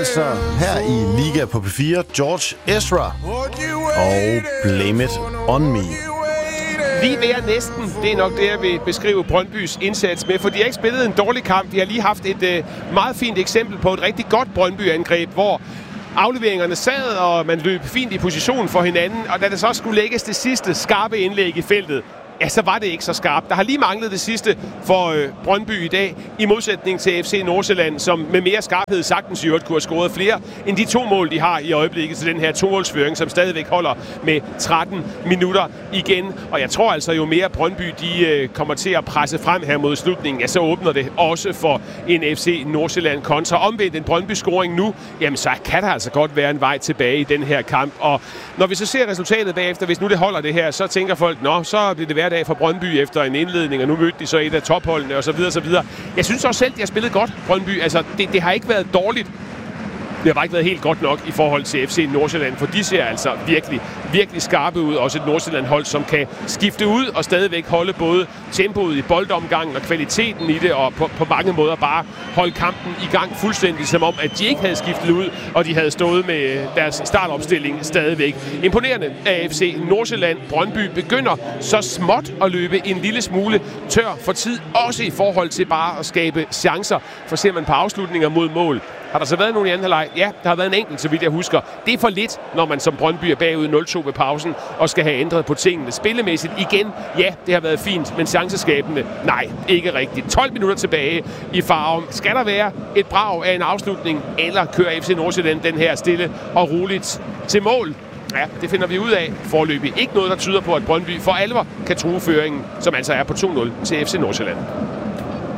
altså her i Liga på P4, George Ezra og Blame It On Me. Lige ved næsten, det er nok det, jeg vil beskrive Brøndbys indsats med, for de har ikke spillet en dårlig kamp. De har lige haft et meget fint eksempel på et rigtig godt Brøndby-angreb, hvor afleveringerne sad, og man løb fint i position for hinanden, og da det så skulle lægges det sidste skarpe indlæg i feltet, ja, så var det ikke så skarpt. Der har lige manglet det sidste for Brøndby i dag, i modsætning til FC Nordsjælland, som med mere skarphed sagtens i øvrigt kunne have scoret flere end de 2 mål, de har i øjeblikket til den her 2-målsføring, som stadigvæk holder med 13 minutter igen. Og jeg tror altså, jo mere Brøndby de kommer til at presse frem her mod slutningen, ja, så åbner det også for en FC Nordsjælland kontra. Omvendt en Brøndby-scoring nu, jamen så kan der altså godt være en vej tilbage i den her kamp. Og når vi så ser resultatet bagefter, hvis nu det holder det her, så tænker folk, nå, så bliver det hverdag for Brøndby efter en indledning, og nu mødte de så et af topholdene, og så videre, så videre. Jeg synes også selv, de har spillet godt, Brøndby. Altså, det har ikke været dårligt. Det har bare ikke været helt godt nok i forhold til FC Nordsjælland, for de ser altså virkelig, virkelig skarpe ud. Også et Nordsjælland-hold, som kan skifte ud og stadigvæk holde både tempoet i boldomgangen og kvaliteten i det, og på mange måder bare holde kampen i gang fuldstændig, som om, at de ikke havde skiftet ud, og de havde stået med deres startopstilling stadigvæk. Imponerende af FC Nordsjælland. Brøndby begynder så småt at løbe en lille smule tør for tid, også i forhold til bare at skabe chancer. For ser man på afslutninger mod mål, har der så været nogen i anden halvleg? Ja, der har været en enkelt, så vidt jeg husker. Det er for lidt, når man som Brøndby er bagud 0-2 ved pausen og skal have ændret på tingene. Spillemæssigt igen, ja, det har været fint, men chanceskabende, nej, ikke rigtigt. 12 minutter tilbage i Farum. Skal der være et brag af en afslutning, eller kører FC Nordsjælland den her stille og roligt til mål? Ja, det finder vi ud af foreløbig. Ikke noget, der tyder på, at Brøndby for alvor kan true føringen, som altså er på 2-0 til FC Nordsjælland.